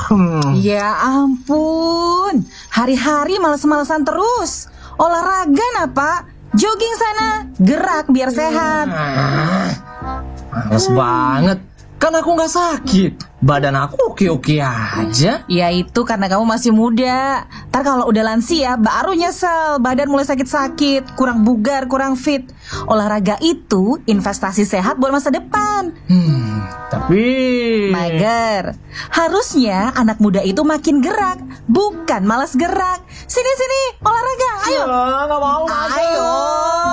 Ya ampun, hari-hari males-malesan terus. Olahraga nah Pak, jogging sana, gerak biar sehat. Males banget. Kan aku gak sakit. Badan aku oke-oke aja. Ya itu karena kamu masih muda. Ntar kalau udah lansia baru nyesel, badan mulai sakit-sakit, kurang bugar, kurang fit. Olahraga itu investasi sehat buat masa depan. Tapi Mager, harusnya anak muda itu makin gerak, bukan malas gerak. Sini olahraga, ayo. gak mau. Ayo.